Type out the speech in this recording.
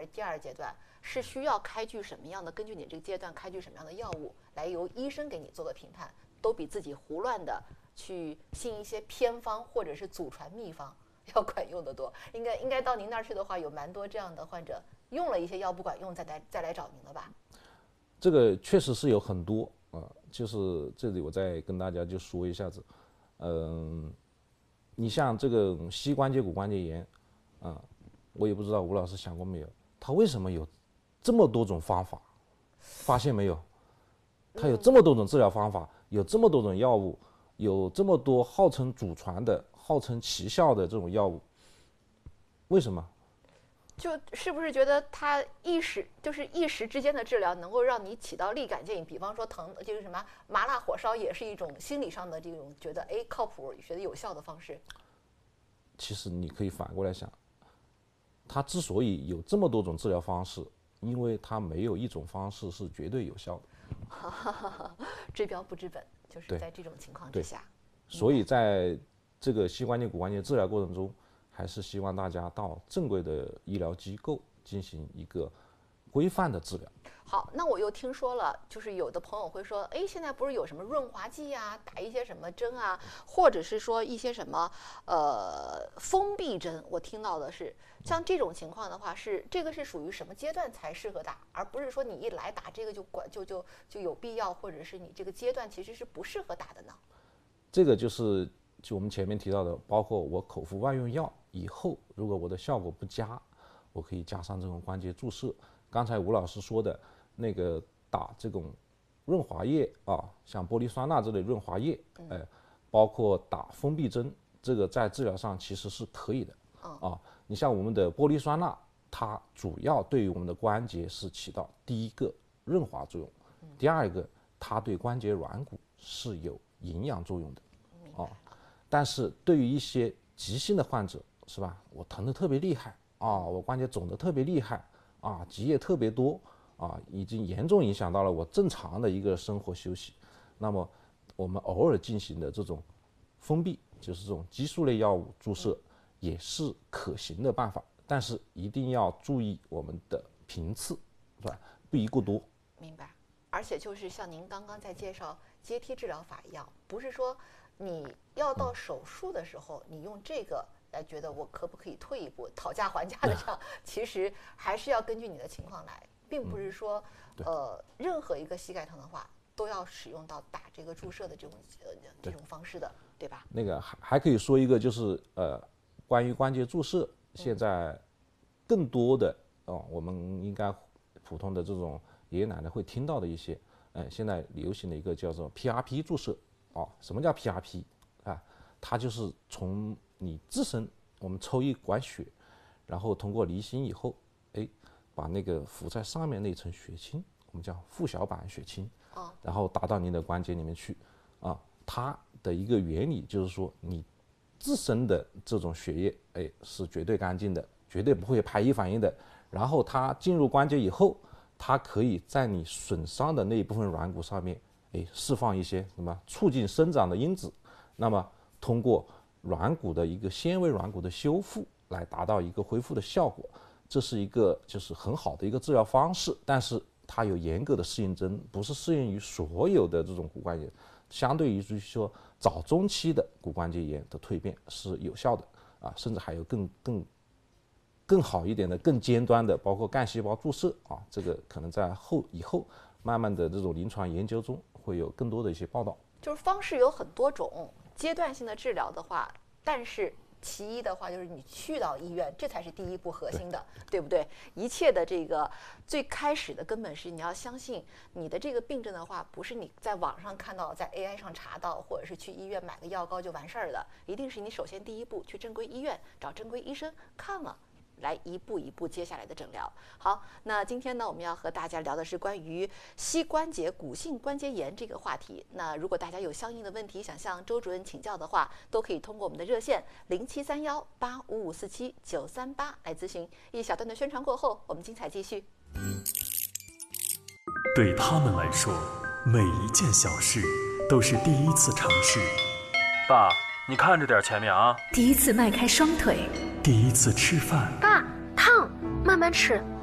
第2阶段，是需要开具什么样的？根据你这个阶段开具什么样的药物，来由医生给你做个评判，都比自己胡乱的去信一些偏方或者是祖传秘方要管用得多。应该到您那儿去的话，有蛮多这样的患者用了一些药不管用，再来找您了吧？ 这个确实是有很多啊，就是这里我再跟大家就说一下子，你像这个膝关节骨关节炎，我也不知道吴老师想过没有，它为什么有这么多种方法？发现没有？它有这么多种治疗方法，有这么多种药物，有这么多号称祖传的、号称奇效的这种药物，为什么？ 就是不是觉得它一时之间的治疗能够让你起到立竿见影？比方说就是什么麻辣火烧也是一种心理上的这种觉得靠谱、觉得有效的方式。 其实你可以反过来想，它之所以有这么多种治疗方式，因为它没有一种方式是绝对有效的。 治标不治本，就是在这种情况之下。 所以在这个膝关节骨关节治疗过程中，还是希望大家到正规的医疗机构进行一个规范的治疗。 好，那我又听说了，就是有的朋友会说，现在不是有什么润滑剂啊，打一些什么针啊，或者是说一些什么封闭针。我听到的是，像这种情况的话，这个是属于什么阶段才适合打，而不是说你一来打这个就有必要，或者是你这个阶段其实是不适合打的呢？ 这个就我们前面提到的，包括我口服外用药以后，如果我的效果不佳，我可以加上这种关节注射。刚才吴老师说的那个打这种润滑液啊，像玻璃酸钠这类润滑液，包括打封闭针，这个在治疗上其实是可以的你像我们的玻璃酸钠，它主要对于我们的关节是起到第一个润滑作用，第二个它对关节软骨是有营养作用的但是对于一些急性的患者，是吧？我疼得特别厉害我关节肿得特别厉害积液特别多已经严重影响到了我正常的一个生活休息。那么我们偶尔进行的这种封闭，就是这种激素类药物注射，也是可行的办法，但是一定要注意我们的频次，是吧？不宜过多。 明白。而且就是像您刚刚在介绍阶梯治疗法一样，不是说你要到手术的时候，你用这个来觉得我可不可以退一步，讨价还价的这样，其实还是要根据你的情况来，并不是说任何一个膝盖疼的话都要使用到打这个注射的这种方式的，对吧？ 那个还可以说一个就是关于关节注射，现在更多的我们应该普通的这种爷爷奶奶会听到的一些，现在流行的一个叫做 PRP 注射什么叫 PRP 它就是从你自身我们抽一管血，然后通过离心以后，把那个浮在上面那层血清，我们叫附小板血清然后打到您的关节里面去它的一个原理就是说，你自身的这种血液是绝对干净的，绝对不会排异反应的。然后它进入关节以后，它可以在你损伤的那一部分软骨上面释放一些什么促进生长的因子，那么通过软骨的一个纤维软骨的修复来达到一个恢复的效果。这是一个就是很好的一个治疗方式，但是它有严格的适应症，不是适应于所有的这种骨关节。相对于说早中期的骨关节炎的蜕变是有效的甚至还有更好一点的、更尖端的，包括干细胞注射这个可能在以后慢慢的这种临床研究中会有更多的一些报道。 就是方式有很多种，阶段性的治疗的话，但是其一的话就是你去到医院，这才是第一步核心的， 对不对？一切的这个最开始的根本是你要相信你的这个病症的话，不是你在网上看到，在 AI 上查到，或者是去医院买个药膏就完事儿的，一定是你首先第一步去正规医院找正规医生看了，来一步一步接下来的诊疗。好，那今天呢，我们要和大家聊的是关于膝关节骨性关节炎这个话题。那如果大家有相应的问题想向周主任请教的话，都可以通过我们的热线0731855547-938来咨询。一小段的宣传过后，我们精彩继续。 对他们来说，每一件小事都是第一次尝试。 爸，你看着点前面啊！ 第一次迈开双腿， 第一次吃饭。 爸，烫，慢慢吃。